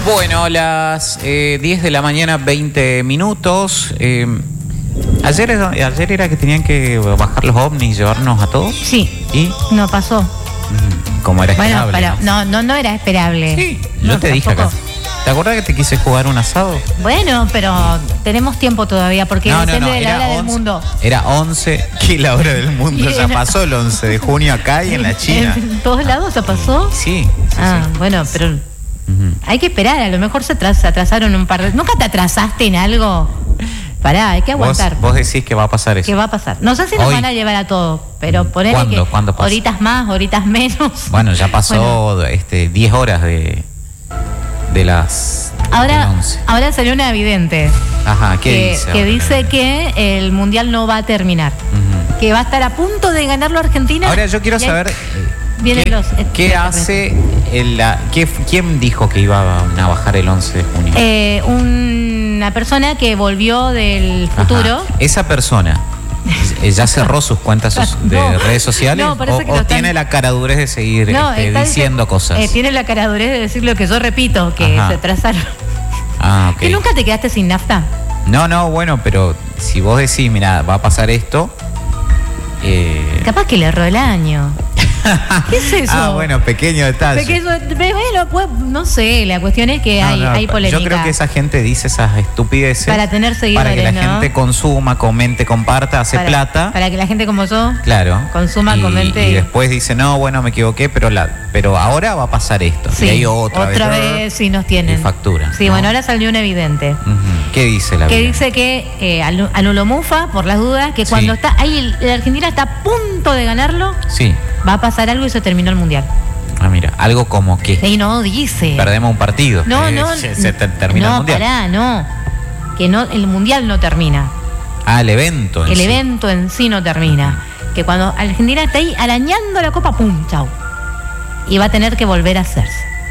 Bueno, las 10 de la mañana, 20 minutos. Ayer era que tenían que bajar los ovnis y llevarnos a todos. Sí. ¿Y? No pasó. Como era esperable. Bueno, no era esperable. Sí, yo te dije acá. ¿Te acuerdas que te quise jugar un asado? Bueno, pero tenemos tiempo todavía porque depende de la hora del mundo. Era 11, que la hora del mundo ya pasó el 11 de junio acá y en la China. ¿En todos lados ya pasó? Sí. Bueno, pero hay que esperar, a lo mejor se atrasaron un par de... ¿Nunca te atrasaste en algo? Pará, hay que aguantar. Vos decís que va a pasar eso. ¿Qué va a pasar? No sé si nos van a llevar a todos, pero ponele que ¿Cuándo pasa? horitas más, horitas menos. Bueno, ya pasó 10 horas de las del 11. Ahora salió una evidente. Ajá, ¿qué dice? Que dice que el Mundial no va a terminar. Que va a estar a punto de ganarlo Argentina. Ahora yo quiero saber ¿qué hace ¿quién dijo que iba a bajar el 11 de junio? Una persona que volvió del futuro. Ajá. Esa persona ya cerró sus cuentas de redes sociales o tiene la caradurez de seguir diciendo cosas. Tiene la caradurez de decir lo que yo repito, que se atrasaron. Ok. ¿Que nunca te quedaste sin nafta? No, bueno, pero si vos decís, mira, va a pasar esto... Capaz que le erró el año. ¿Qué es eso? Bueno, pequeño detalle. Bueno, pues, no sé, la cuestión es que hay polémica. Yo creo que esa gente dice esas estupideces para tener seguidores, para que la gente consuma, comente, comparta, hace plata. Para que la gente como yo consuma, comente. Y después dice, no, bueno, me equivoqué, pero ahora va a pasar esto. Sí, y hay otra vez sí nos tienen. Factura. Sí, bueno, ahora salió un evidente. ¿Qué dice la dice que anuló Mufa, por las dudas, que cuando está ahí, la Argentina está a punto de ganarlo, va a pasar algo y se terminó el Mundial. Mira, algo como que... Sí, no, dice. Perdemos un partido. Se termina el Mundial. Que el Mundial no termina. El evento El evento en sí no termina. Que cuando Argentina está ahí arañando la copa, ¡pum! ¡Chau! Y va a tener que volver a hacerse.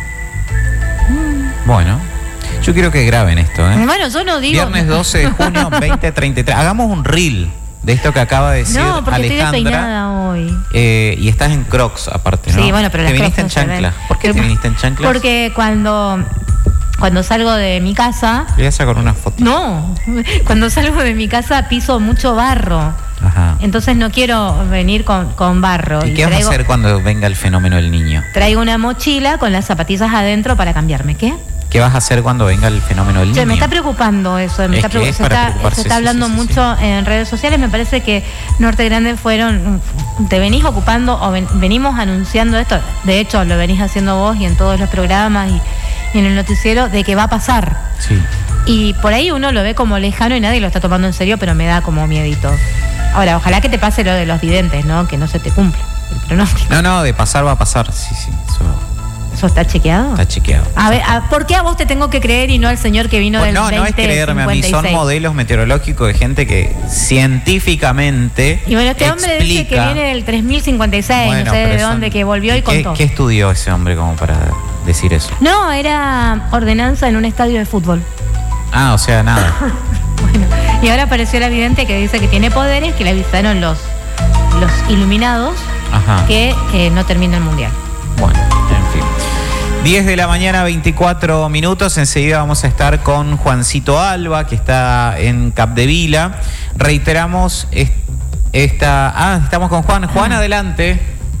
Bueno, yo quiero que graben esto, Bueno, yo no digo... Viernes 12 de junio, 20:33. Hagamos un reel de esto que acaba de decir Alejandra. No, porque estoy despeinada hoy. Y estás en Crocs, aparte, ¿no? Sí, bueno, pero ¿Te viniste en chancla? ¿Por qué te viniste en chancla? Porque cuando salgo de mi casa... Voy a sacar una foto. No, cuando salgo de mi casa piso mucho barro. Ajá. Entonces no quiero venir con barro. ¿Y qué vas a hacer cuando venga el fenómeno del niño? Traigo una mochila con las zapatillas adentro para cambiarme. ¿Qué? ¿Qué vas a hacer cuando venga el fenómeno del niño? Me está preocupando eso. Se está hablando mucho en redes sociales. Me parece que Norte Grande te venís ocupando o venimos anunciando esto. De hecho, lo venís haciendo vos y en todos los programas y en el noticiero, de que va a pasar. Sí. Y por ahí uno lo ve como lejano y nadie lo está tomando en serio, pero me da como miedito. Ahora, ojalá que te pase lo de los videntes, ¿no? Que no se te cumpla el pronóstico. No, de pasar va a pasar. Sí. ¿Eso está chequeado? Está chequeado. A ver, ¿por qué a vos te tengo que creer y no al señor que vino del 2056? No es creerme a mí, son modelos meteorológicos de gente que científicamente y bueno, este hombre dice que viene del 3056, no sé de dónde, que volvió y contó. ¿Qué estudió ese hombre como para decir eso? No, era ordenanza en un estadio de fútbol. O sea, nada. Bueno, y ahora apareció la vidente que dice que tiene poderes, que le avisaron los iluminados que no termina el Mundial. Bueno, en fin. 10 de la mañana, 24 minutos. Enseguida vamos a estar con Juancito Alba, que está en Capdevila. Reiteramos estamos con Juan. Juan, adelante.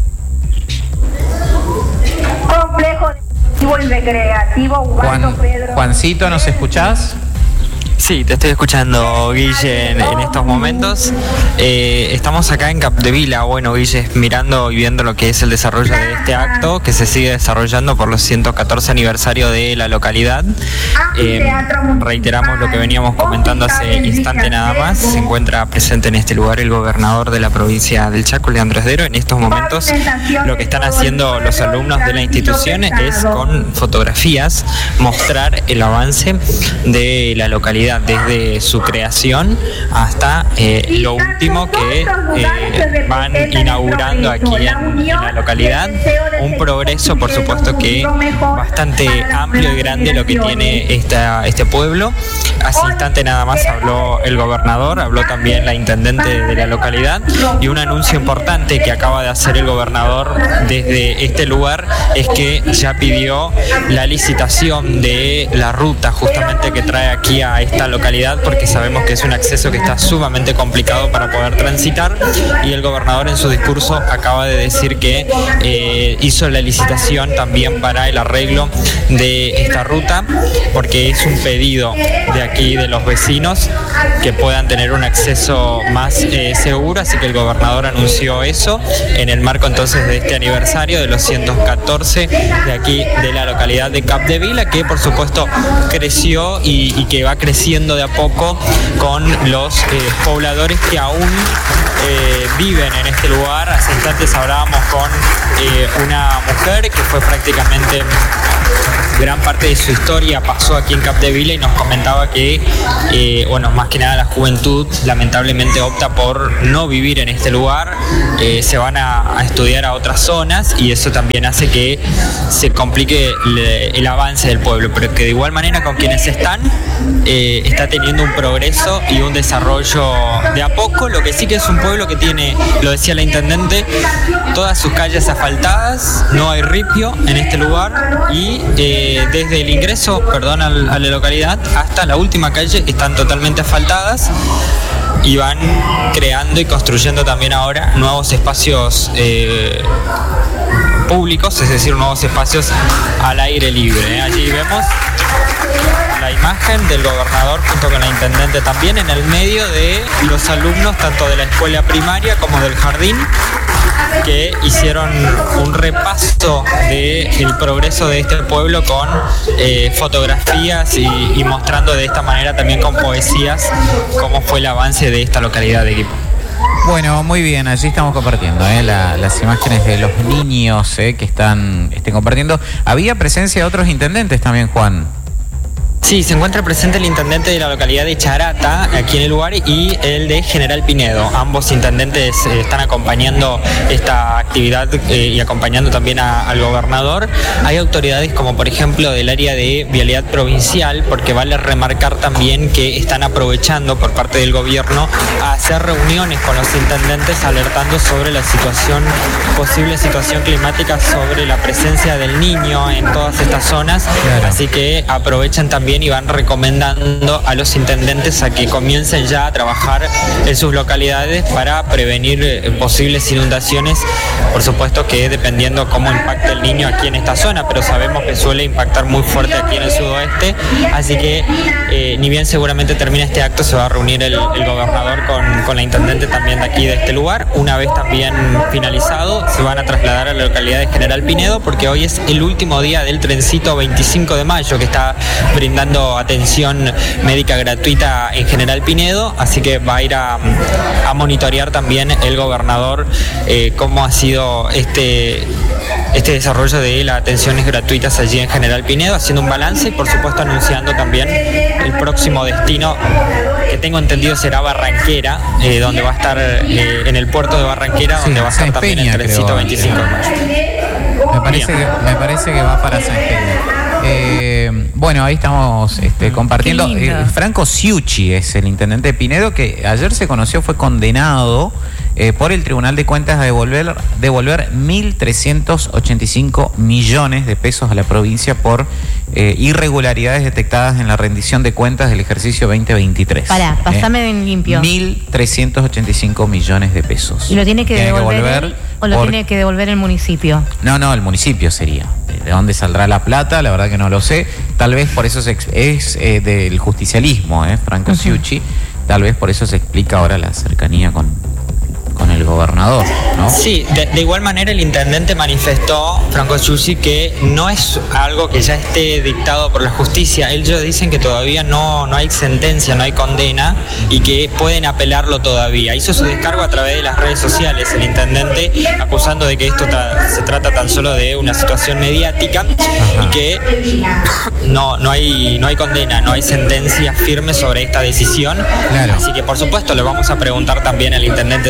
Complejo deportivo y recreativo Ubaldo Pedro. Juancito, ¿nos escuchás? Sí, te estoy escuchando, Guille, en estos momentos. Estamos acá en Capdevila, Guille, mirando y viendo lo que es el desarrollo de este acto que se sigue desarrollando por los 114 aniversario de la localidad. Reiteramos lo que veníamos comentando hace instante nada más. Se encuentra presente en este lugar el gobernador de la provincia del Chaco, Leandro Esdero. En estos momentos lo que están haciendo los alumnos de la institución es con fotografías mostrar el avance de la localidad, desde su creación hasta lo último que van inaugurando aquí en la localidad. Un progreso, por supuesto, que bastante amplio y grande lo que tiene este pueblo. hace instante nada más habló el gobernador, habló también la intendente de la localidad, y un anuncio importante que acaba de hacer el gobernador desde este lugar es que ya pidió la licitación de la ruta justamente que trae aquí a esta localidad, porque sabemos que es un acceso que está sumamente complicado para poder transitar, y el gobernador en su discurso acaba de decir que hizo la licitación también para el arreglo de esta ruta, porque es un pedido de aquí de los vecinos que puedan tener un acceso más seguro, así que el gobernador anunció eso en el marco entonces de este aniversario de los 114 de aquí de la localidad de Capdevila, que por supuesto creció y que va creciendo de a poco con los pobladores que aún viven en este lugar. Hace instantes hablábamos con una mujer que fue prácticamente gran parte de su historia pasó aquí en Capdevila y nos comentaba que, más que nada la juventud lamentablemente opta por no vivir en este lugar, se van a estudiar a otras zonas y eso también hace que se complique el avance del pueblo, pero que de igual manera con quienes están, está teniendo un progreso y un desarrollo de a poco. Lo que sí que es un pueblo que tiene, lo decía la intendente, todas sus calles asfaltadas, no hay ripio en este lugar y desde el ingreso, a la localidad hasta la última calle están totalmente asfaltadas y van creando y construyendo también ahora nuevos espacios públicos, es decir, nuevos espacios al aire libre. Allí vemos la imagen del gobernador junto con la intendente también en el medio de los alumnos tanto de la escuela primaria como del jardín, que hicieron un repaso del progreso de este pueblo con fotografías y mostrando de esta manera también con poesías cómo fue el avance de esta localidad de Equipo. Bueno, muy bien, allí estamos compartiendo las imágenes de los niños que están compartiendo. Había presencia de otros intendentes también, Juan. Sí, se encuentra presente el intendente de la localidad de Charata, aquí en el lugar, y el de General Pinedo. Ambos intendentes están acompañando esta actividad y acompañando también al gobernador. Hay autoridades como por ejemplo del área de vialidad provincial, porque vale remarcar también que están aprovechando por parte del gobierno a hacer reuniones con los intendentes alertando sobre la posible situación climática, sobre la presencia del niño en todas estas zonas. Claro. Así que aprovechan también y van recomendando a los intendentes a que comiencen ya a trabajar en sus localidades para prevenir posibles inundaciones, por supuesto que dependiendo cómo impacte el niño aquí en esta zona, pero sabemos que suele impactar muy fuerte aquí en el sudoeste, así que ni bien seguramente termine este acto, se va a reunir el gobernador con la intendente también de aquí de este lugar. Una vez también finalizado, se van a trasladar a la localidad de General Pinedo, porque hoy es el último día del trencito 25 de mayo, que está brindando atención médica gratuita en General Pinedo, así que va a ir a monitorear también el gobernador cómo ha sido este desarrollo de las atenciones gratuitas allí en General Pinedo, haciendo un balance y por supuesto anunciando también el próximo destino, que tengo entendido será Barranquera, donde va a estar en el puerto de Barranquera, donde va a estar también el trencito 25 de mayo. Me parece que va para San Peña. Bueno, ahí estamos compartiendo. Franco Ciucci es el intendente de Pinedo, que ayer se conoció, fue condenado por el Tribunal de Cuentas a devolver 1.385 millones de pesos a la provincia por irregularidades detectadas en la rendición de cuentas del ejercicio 2023. Pasame en limpio. 1.385 millones de pesos. ¿Y lo tiene que devolver él, o lo tiene que devolver el municipio? No, el municipio sería. ¿De dónde saldrá la plata? La verdad que no lo sé. Tal vez por eso es del justicialismo, Franco Ciucci. Tal vez por eso se explica ahora la cercanía con el gobernador, ¿no? Sí, de igual manera el intendente manifestó, Franco Ciucci, que no es algo que ya esté dictado por la justicia. Ellos dicen que todavía no hay sentencia, no hay condena y que pueden apelarlo todavía. Hizo su descargo a través de las redes sociales el intendente, acusando de que esto se trata tan solo de una situación mediática y que no hay condena, no hay sentencia firme sobre esta decisión. Claro. Así que por supuesto le vamos a preguntar también al intendente sobre esto.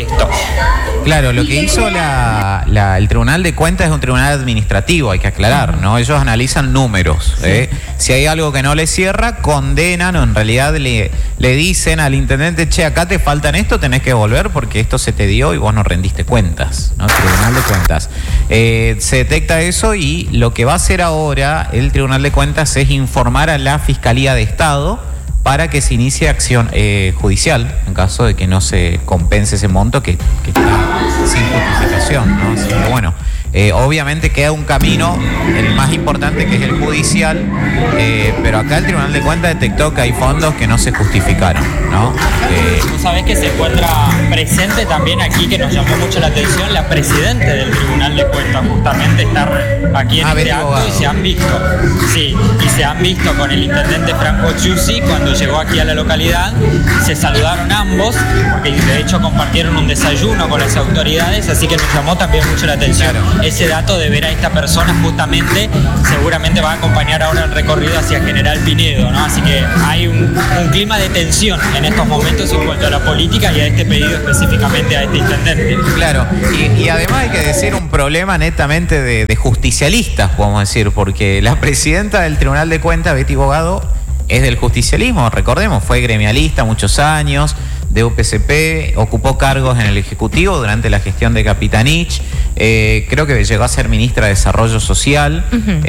esto. Claro, lo que hizo el Tribunal de Cuentas es un tribunal administrativo, hay que aclarar, ¿no? Ellos analizan números. Si hay algo que no les cierra, condenan o en realidad le dicen al intendente, che, acá te faltan esto, tenés que volver porque esto se te dio y vos no rendiste cuentas, ¿no? Tribunal de Cuentas. Se detecta eso y lo que va a hacer ahora el Tribunal de Cuentas es informar a la Fiscalía de Estado para que se inicie acción judicial en caso de que no se compense ese monto que está sin justificación, ¿no? Así que bueno, obviamente queda un camino, el más importante que es el judicial, pero acá el Tribunal de Cuentas detectó que hay fondos que no se justificaron, ¿no? Tú sabés que se encuentra presente también aquí, que nos llamó mucho la atención, la presidenta del Tribunal de Cuentas, justamente está aquí en este acto y se han visto con el intendente Franco Ciusi cuando llegó aquí a la localidad, se saludaron ambos, porque de hecho compartieron un desayuno con las autoridades, así que nos llamó también mucho la atención. Claro. Ese dato de ver a esta persona justamente seguramente va a acompañar ahora el recorrido hacia General Pinedo, ¿no? Así que hay un clima de tensión en estos momentos en cuanto a la política y a este pedido específicamente a este intendente. Claro, y además hay que decir un problema netamente de justicialistas, podemos decir, porque la presidenta del Tribunal de Cuentas, Betty Bogado, es del justicialismo, recordemos, fue gremialista muchos años, de UPCP, ocupó cargos en el Ejecutivo durante la gestión de Capitanich, creo que llegó a ser ministra de Desarrollo Social,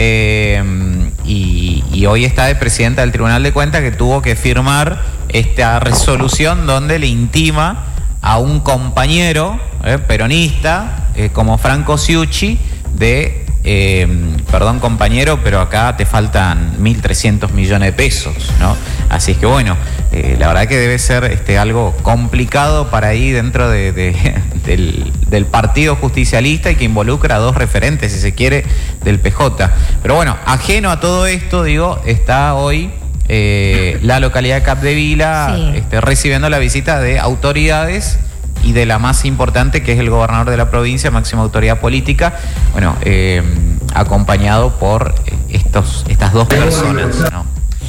y hoy está de presidenta del Tribunal de Cuentas, que tuvo que firmar esta resolución donde le intima a un compañero peronista como Franco Ciuchi de perdón compañero, pero acá te faltan 1.300 millones de pesos, ¿no? Así es que bueno, la verdad que debe ser algo complicado para ahí dentro del partido justicialista y que involucra a dos referentes, si se quiere, del PJ. Pero bueno, ajeno a todo esto, digo, está hoy la localidad de Capdevila recibiendo la visita de autoridades y de la más importante, que es el gobernador de la provincia, máxima autoridad política, bueno, acompañado por estas dos personas, ¿no?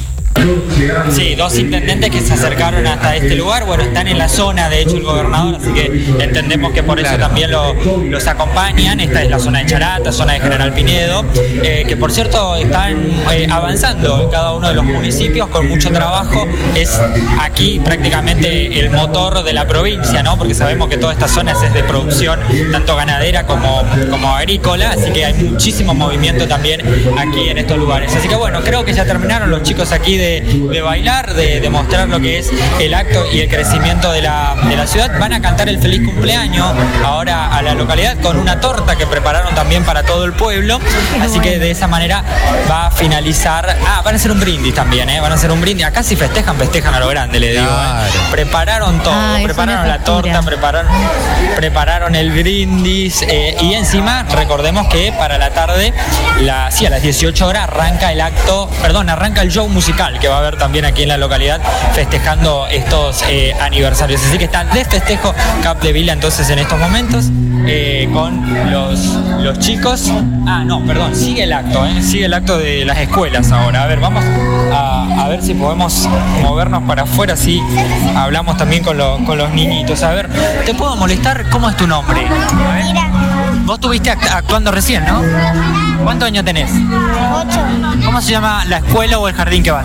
Sí, dos intendentes que se acercaron hasta este lugar. Bueno, están en la zona, de hecho, el gobernador, así que entendemos que por eso también los acompañan. Esta es la zona de Charata, zona de General Pinedo, que por cierto están avanzando en cada uno de los municipios con mucho trabajo. Es aquí prácticamente el motor de la provincia, ¿no? Porque sabemos que toda esta zona es de producción tanto ganadera como agrícola, así que hay muchísimo movimiento también aquí en estos lugares. Así que bueno, creo que ya terminaron los chicos aquí de bailar, de mostrar lo que es el acto y el crecimiento de la ciudad. Van a cantar el feliz cumpleaños ahora a la localidad con una torta que prepararon también para todo el pueblo, así que de esa manera va a finalizar. Van a hacer un brindis también, van a hacer un brindis. Acá si festejan a lo grande, le digo. Claro. Prepararon todo, prepararon la torta, prepararon el brindis, y encima recordemos que para la tarde, a las 18 horas arranca el show musical que va a haber también aquí en la localidad festejando estos aniversarios. Así que está de festejo Capdevila entonces en estos momentos con los chicos. Sigue el acto de las escuelas ahora. A ver, vamos a ver si podemos movernos para afuera, así hablamos también con los niñitos. A ver, ¿te puedo molestar? ¿Cómo es tu nombre? Mira. Vos estuviste actuando recién, ¿no? ¿Cuántos años tenés? 8. ¿Cómo se llama la escuela o el jardín que vas?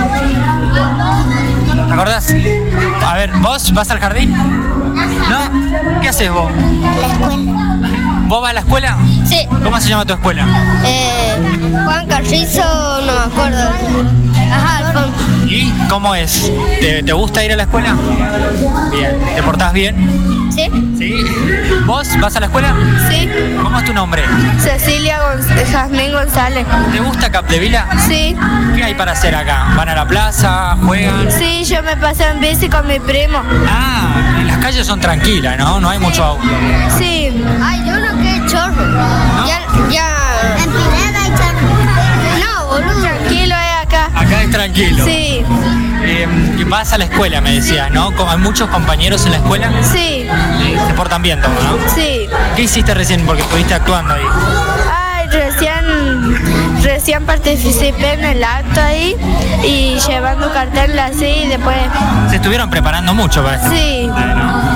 ¿Te acordás? A ver, ¿vos vas al jardín? ¿No? ¿Qué haces vos? La escuela. ¿Vos vas a la escuela? Sí. ¿Cómo se llama tu escuela? Juan Carrizo, no me acuerdo. Ajá, Alfonso. ¿Y cómo es? ¿Te gusta ir a la escuela? Bien. ¿Te portás bien? Sí. ¿Sí? ¿Vos vas a la escuela? Sí. ¿Cómo es tu nombre? Cecilia Jazmín González. ¿Te gusta Capdevila? Sí. ¿Qué hay para hacer acá? ¿Van a la plaza? ¿Juegan? Sí, yo me pasé en bici con mi primo. Las calles son tranquilas, ¿no? No hay mucho auto. Sí. Ay, yo no quiero chorro. ¿No? Ya. En Pineda hay chorro. No, boludo. Tranquilo es acá. Acá es tranquilo. Sí. Vas a la escuela, me decías, ¿no? ¿Hay muchos compañeros en la escuela? Sí. Se portan bien todos, ¿no? Sí. ¿Qué hiciste recién? Porque estuviste actuando ahí. Ay, recién participé en el acto ahí y llevando cartel así y después... Se estuvieron preparando mucho para esto. Sí. ¿No?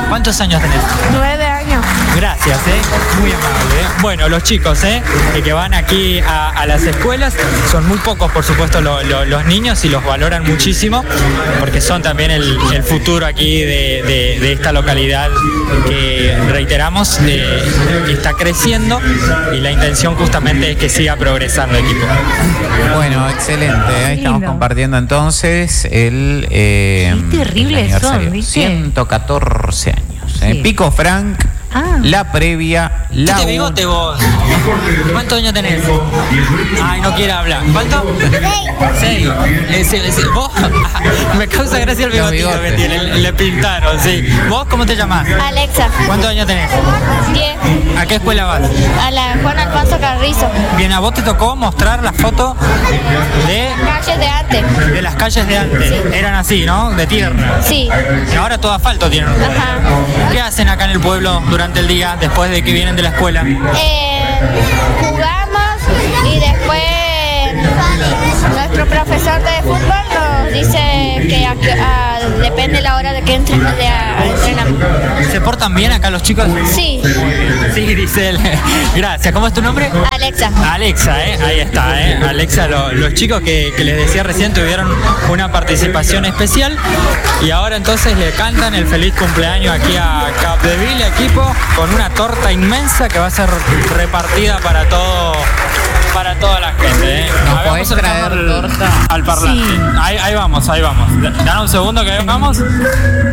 ¿Cuántos años tenés? 9 años. Gracias, muy amable. Bueno, los chicos que van aquí a las escuelas, son muy pocos, por supuesto, los niños, y los valoran muchísimo, porque son también el futuro aquí de esta localidad que, reiteramos, está creciendo, y la intención justamente es que siga progresando, equipo. Bueno, excelente. Ahí estamos compartiendo entonces el terrible son, ¿viste? 114 años. Sí. Pico Frank, la previa, la... ¿Qué te bigote vos? ¿Cuántos años tenés? Ay, no quiere hablar. ¿Cuánto? 6. ¿Vos? Me causa gracia el bigotito que tiene. Le pintaron, sí. ¿Vos cómo te llamás? Alexa. ¿Cuántos años tenés? 10. ¿A qué escuela vas? A la Juan Alfonso Carrizo. Bien, ¿a vos te tocó mostrar la foto de... Calles de antes. De las calles de antes? Sí. Eran así, ¿no? De tierra. Sí. Y ahora todo asfalto tienen. Ajá. ¿Qué hacen acá en el pueblo durante el día, después de que vienen de la escuela? Jugamos, y después nuestro profesor de fútbol nos dice que depende la hora de que entrenamos. ¿Se portan bien acá los chicos? Sí. Sí, dice él. Gracias. ¿Cómo es tu nombre? Alexa. Alexa, ahí está, Alexa, los chicos que les decía recién tuvieron una participación especial, y ahora entonces le cantan el feliz cumpleaños aquí a Capdevila, equipo, con una torta inmensa que va a ser repartida para toda la gente. ¿No podés traer torta al parlante? Sí. Ahí vamos. Danos un segundo que vamos.